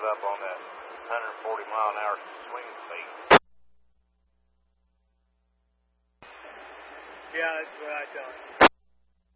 up on that 140 mile an hour swing speed. Yeah, that's what I tell him.